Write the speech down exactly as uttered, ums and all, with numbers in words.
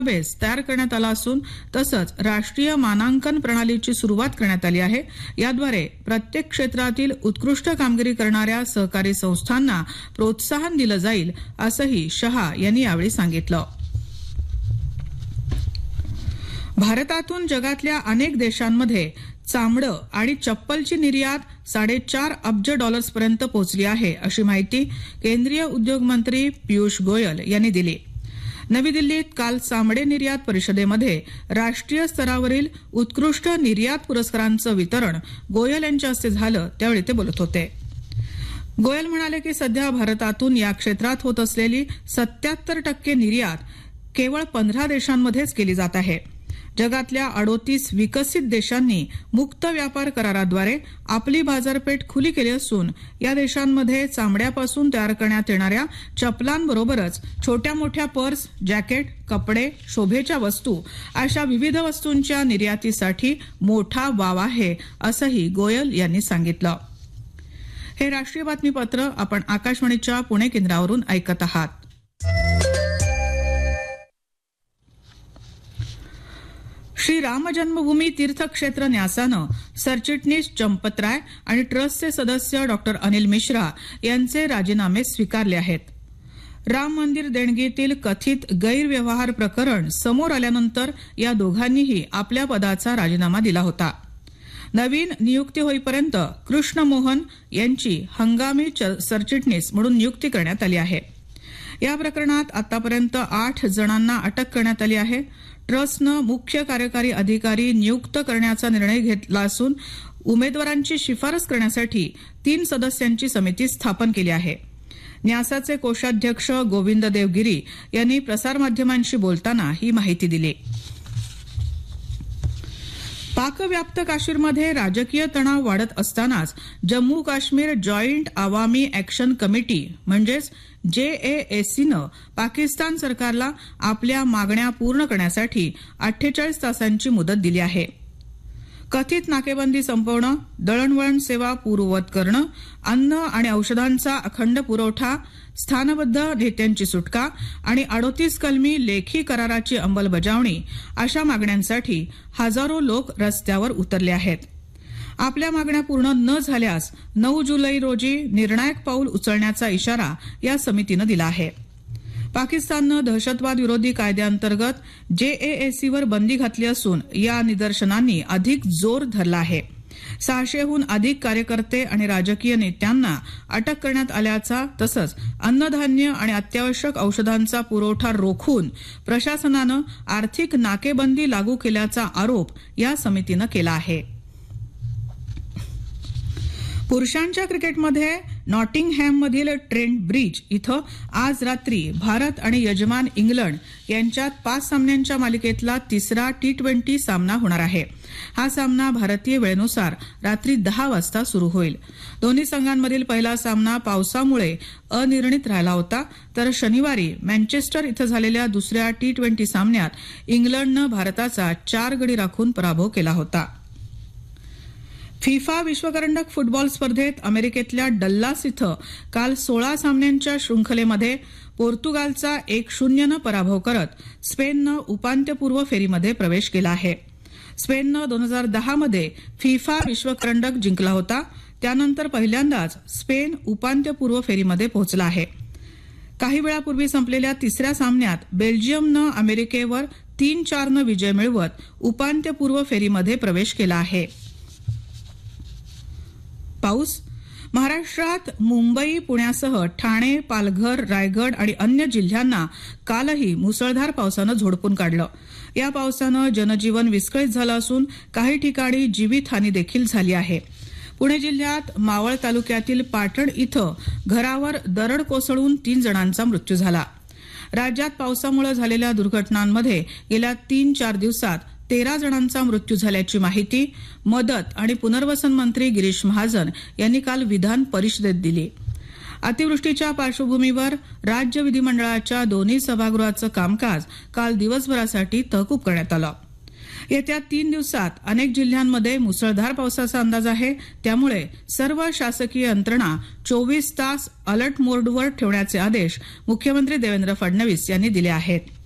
Base तयार करण्यात आला असून तसंच राष्ट्रीय मानांकन प्रणालीची सुरुवात करण्यात आली आहे. याद्वारे प्रत्येक क्षेत्रातील उत्कृष्ट कामगिरी करणाऱ्या सहकारी संस्थांना प्रोत्साहन दिलं जाईल असंही शहा यांनी यावेळी सांगितलं. भारतातून जगातल्या अनेक देशांमध्ये चामडं आणि चप्पलची निर्यात साडेचार अब्ज डॉलर्सपर्यंत पोहोचली आहे अशी माहिती केंद्रीय उद्योग मंत्री पियुष गोयल यांनी दिली. नवी दिल्लीत काल चामडे निर्यात परिषदेमध्ये राष्ट्रीय स्तरावरील उत्कृष्ट निर्यात पुरस्कारांचं वितरण गोयल यांच्या हस्ते झालं त्यावेळी ते बोलत होते. गोयल म्हणाले की सध्या भारतातून या क्षेत्रात होत असलेली सत्याहत्तर टक्के निर्यात केवळ पंधरा देशांमध्येच केली जात आहे. जगातल्या अडोतीस विकसित देशांनी मुक्त व्यापार कराराद्वारे आपली बाजारपेठ खुली केली असून या देशांमध्ये चामड्यापासून तयार करण्यात येणाऱ्या चपलांबरोबरच छोट्या मोठ्या पर्स, जॅकेट, कपडे, शोभेच्या वस्तू अशा विविध वस्तूंच्या निर्यातीसाठी मोठा वाव आहे असंही गोयल यांनी सांगितलं. हे राष्ट्रीय बातमीपत्र आपण आकाशवाणीच्या पुणे केंद्रावरून ऐकत आहात. श्री राम जन्मभूमी तीर्थक्षेत्र न्यासानं सरचिटणीस चंपतराय आणि ट्रस्टचे सदस्य डॉक्टर अनिल मिश्रा यांचे राजीनामे स्वीकारले आहेत. राम मंदिर देणगीतील कथित गैरव्यवहार प्रकरण समोर आल्यानंतर या दोघांनीही आपल्या पदाचा राजीनामा दिला होता. नवीन नियुक्ती होईपर्यंत कृष्ण मोहन यांची हंगामी सरचिटणीस म्हणून नियुक्ती करण्यात आली आहे. या प्रकरणात आतापर्यंत आठ जणांना अटक करण्यात आली आहे. ट्रस्टनं मुख्य कार्यकारी अधिकारी नियुक्त करण्याचा निर्णय घेतला असून उमेदवारांची शिफारस करण्यासाठी तीन सदस्यांची समिती स्थापन केली आहे. न्यासाचे कोषाध्यक्ष गोविंद देव गिरी यांनी प्रसारमाध्यमांशी बोलताना ही माहिती दिली. पाकव्याप्त काश्मीरमध्ये राजकीय तणाव वाढत असतानाच Jammu Kashmir joint Awami action committee म्हणजेच जेएएसीनं पाकिस्तान सरकारला आपल्या मागण्या पूर्ण करण्यासाठी अठ्ठेचाळीस तासांची मुदत दिली आहे. कथित नाकेबंदी संपवणं, दळणवळण सेवा पूर्ववत करणं, अन्न आणि औषधांचा अखंड पुरवठा, स्थानबद्ध नेत्यांची सुटका आणि अडोतीस कलमी लेखी कराराची अंमलबजावणी अशा मागण्यांसाठी हजारो लोक रस्त्यावर उतरले आहेत. आपल्या मागण्या पूर्ण न झाल्यास नऊ जुलै रोजी निर्णायक पाऊल उचलण्याचा इशारा या समितीनं दिला आहे. पाकिस्ताननं दहशतवाद विरोधी कायद्याअंतर्गत जेएएसीवर बंदी घातली असून या निदर्शनांनी अधिक जोर धरला आहे. सहाशेहून अधिक कार्यकर्ते आणि राजकीय नेत्यांना अटक करण्यात आल्याचा तसंच अन्नधान्य आणि अत्यावश्यक औषधांचा पुरवठा रोखून प्रशासनानं आर्थिक नाकेबंदी लागू केल्याचा आरोप या समितीनं केला आहे. पुरुषांच्या क्रिकेटमध्ये नॉटिंगहॅममधील ट्रेंट ब्रिज इथं आज रात्री भारत आणि यजमान इंग्लंड यांच्यात पाच सामन्यांच्या मालिकेतला तिसरा टी ट्वेंटी सामना होणार आहे. हा सामना भारतीय वेळेनुसार रात्री दहा वाजता सुरू होईल. दोन्ही संघांमधील पहिला सामना पावसामुळे अनिर्णित राहिला होता तर शनिवारी मँचेस्टर इथं झालेल्या दुसऱ्या टी ट्वेंटी सामन्यात इंग्लंडनं भारताचा चार गडी राखून पराभव केला होता. फिफा विश्वकरंडक फुटबॉल स्पर्धेत अमेरिकेतल्या डल्लास इथं काल सोळा सामन्यांच्या शृंखलेमध्ये पोर्तुगालचा एक शून्यनं पराभव करत स्पेननं उपांत्यपूर्व फेरीमध्ये प्रवेश केला आहे. स्पेननं दोन हजार दहा मध्ये फिफा विश्वकरंडक जिंकला होता. त्यानंतर पहिल्यांदाच स्पेन उपांत्यपूर्व फेरीमध्ये पोहोचला आहे. काही वेळापूर्वी संपलेल्या तिसऱ्या सामन्यात बेल्जियमनं अमेरिकेवर तीन चारनं विजय मिळवत उपांत्यपूर्व फेरीमध्ये प्रवेश केला आहे. पाऊस महाराष्ट्रात मुंबई, पुण्यासह ठाणे, पालघर, रायगड आणि अन्य जिल्ह्यांना कालही मुसळधार पावसानं झोडपून काढलं. या पावसानं जनजीवन विस्कळीत झालं असून काही ठिकाणी जीवितहानी देखील झाली आहे. पुणे जिल्ह्यात मावळ तालुक्यातील पाटण इथं घरावर दरड कोसळून तीन जणांचा मृत्यू झाला. राज्यात पावसामुळे झालेल्या दुर्घटनांमध्ये गेल्या तीन चार दिवसात तेरा जणांचा मृत्यू झाल्याची माहिती मदत आणि पुनर्वसन मंत्री गिरीश महाजन यांनी काल विधान परिषदेत दिली. अतिवृष्टीच्या पार्श्वभूमीवर राज्य विधिमंडळाच्या दोन्ही सभागृहाचं कामकाज काल दिवसभरासाठी तहकूब करण्यात आलं. येत्या तीन दिवसात अनेक जिल्ह्यांमध्ये मुसळधार पावसाचा अंदाज आहे. त्यामुळे सर्व शासकीय यंत्रणा चोवीस तास अलर्ट मोडवर ठेवण्याचे आदेश मुख्यमंत्री देवेंद्र फडणवीस यांनी दिले आहेत.